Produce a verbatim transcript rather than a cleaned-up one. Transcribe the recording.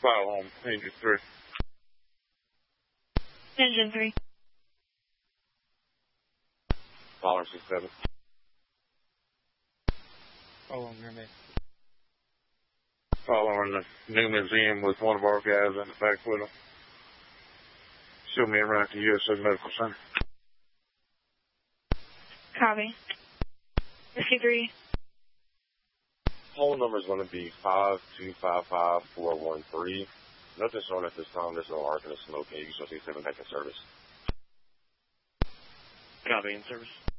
File on engine three. Engine three. Dollar six seven. Follow on Grim Bay. Following the new museum with one of our guys in the back with him. Show me around to U S A Medical Center. Copy. Whiskey three. Whole number is going to be five two five five four one three. Nothing shown at this time. There's no arc in the smoke. You shall see seven back in service. Copy, in service.